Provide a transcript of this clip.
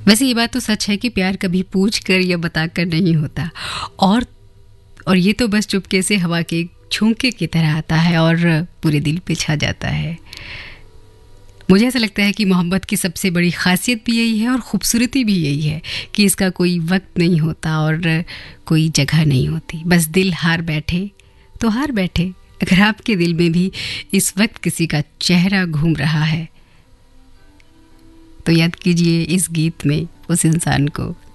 वैसे ये बात तो सच है कि प्यार कभी पूछ कर या बताकर नहीं होता, और और ये तो बस चुपके से हवा के झोंके की तरह आता है और पूरे दिल पे छा जाता है। मुझे ऐसा लगता है कि मोहब्बत की सबसे बड़ी खासियत भी यही है और ख़ूबसूरती भी यही है कि इसका कोई वक्त नहीं होता और कोई जगह नहीं होती। बस दिल हार बैठे तो हार बैठे। अगर आपके दिल में भी इस वक्त किसी का चेहरा घूम रहा है तो याद कीजिए इस गीत में उस इंसान को